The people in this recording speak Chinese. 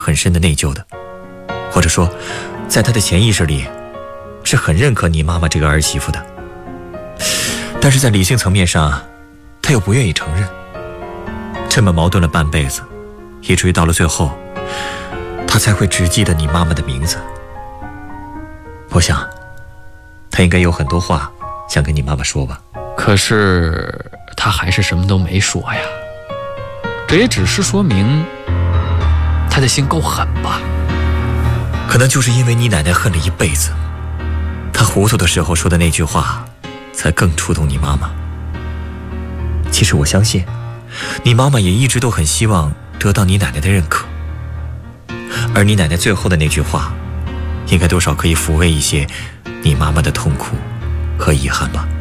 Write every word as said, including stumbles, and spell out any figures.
很深的内疚的，或者说在他的潜意识里是很认可你妈妈这个儿媳妇的，但是在理性层面上他又不愿意承认。这么矛盾了半辈子，以至于到了最后他才会只记得你妈妈的名字。我想他应该有很多话想跟你妈妈说吧。 可是他还是什么都没说呀，这也只是说明他的心够狠吧。 可能就是因为你奶奶恨了一辈子，她糊涂的时候说的那句话才更触动你妈妈。其实我相信你妈妈也一直都很希望得到你奶奶的认可，而你奶奶最后的那句话应该多少可以抚慰一些你妈妈的痛苦和遗憾吧。